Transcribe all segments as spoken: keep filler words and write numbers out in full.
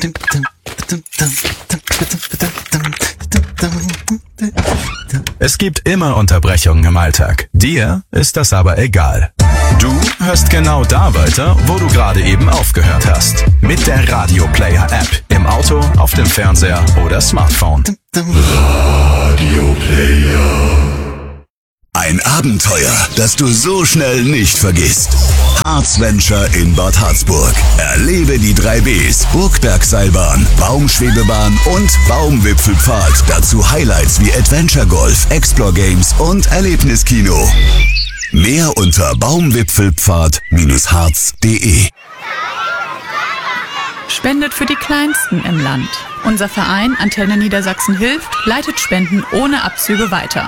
Es gibt immer Unterbrechungen im Alltag. Dir ist das aber egal. Du hörst genau da weiter, wo du gerade eben aufgehört hast. Mit der Radio Player App. Im Auto, auf dem Fernseher oder Smartphone. Radio Player. Ein Abenteuer, das du so schnell nicht vergisst. Harzventure in Bad Harzburg. Erlebe die drei Bs, Burgbergseilbahn, Baumschwebebahn und Baumwipfelpfad. Dazu Highlights wie Adventure Golf, Explore Games und Erlebniskino. Mehr unter baumwipfelpfad Bindestrich harz punkt de. Spendet für die Kleinsten im Land. Unser Verein Antenne Niedersachsen hilft, leitet Spenden ohne Abzüge weiter.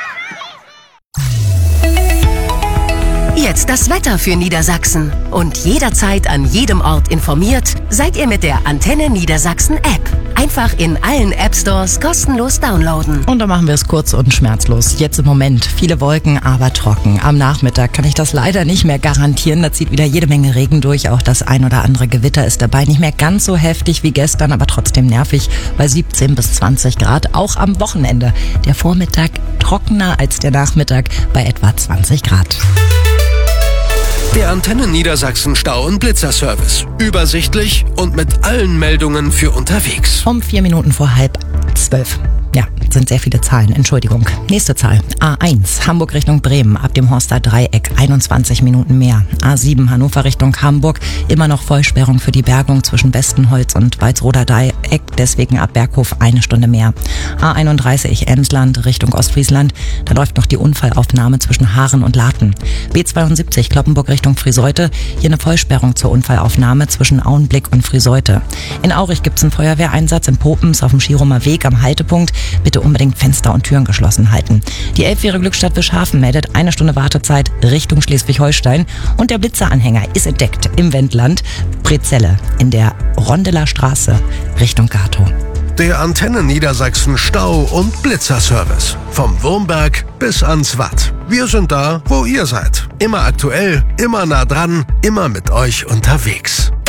Jetzt das Wetter für Niedersachsen. Und jederzeit an jedem Ort informiert, seid ihr mit der Antenne Niedersachsen App. Einfach in allen App-Stores kostenlos downloaden. Und dann machen wir es kurz und schmerzlos. Jetzt im Moment viele Wolken, aber trocken. Am Nachmittag kann ich das leider nicht mehr garantieren. Da zieht wieder jede Menge Regen durch. Auch das ein oder andere Gewitter ist dabei. Nicht mehr ganz so heftig wie gestern, aber trotzdem nervig bei siebzehn bis zwanzig Grad. Auch am Wochenende. Der Vormittag trockener als der Nachmittag bei etwa zwanzig Grad. Der Antenne Niedersachsen Stau- und Blitzerservice. Übersichtlich und mit allen Meldungen für unterwegs. Um vier Minuten vor halb zwölf. Ja, sind sehr viele Zahlen, Entschuldigung. Nächste Zahl. A eins, Hamburg Richtung Bremen, ab dem Horster Dreieck, einundzwanzig Minuten mehr. A sieben, Hannover Richtung Hamburg, immer noch Vollsperrung für die Bergung zwischen Westenholz und Walsroder Dreieck, deswegen ab Berghof eine Stunde mehr. A einunddreißig, Emsland Richtung Ostfriesland, da läuft noch die Unfallaufnahme zwischen Haaren und Laten. B zweiundsiebzig, Cloppenburg Richtung Friseute, hier eine Vollsperrung zur Unfallaufnahme zwischen Auenblick und Friseute. In Aurich gibt's einen Feuerwehreinsatz in Popens auf dem Schirumer Weg am Haltepunkt. Bitte unbedingt Fenster und Türen geschlossen halten. Die elfjährige Glückstadt Wischhafen meldet eine Stunde Wartezeit Richtung Schleswig-Holstein. Und der Blitzeranhänger ist entdeckt im Wendland Brezelle in der Rondeler Straße Richtung Gatow. Der Antenne Niedersachsen Stau- und Blitzerservice. Vom Wurmberg bis ans Watt. Wir sind da, wo ihr seid. Immer aktuell, immer nah dran, immer mit euch unterwegs.